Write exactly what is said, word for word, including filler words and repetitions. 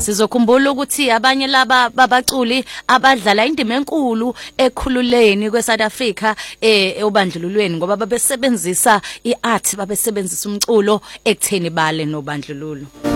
Sizokhumbula ukuthi abanye laba babaculi abadlala indima enkulu ekhululeni kweSouth Africa eh obandlululweni ngoba babesebenzisa iart babesebenzisa umculo ekutheni bale nobandlululo.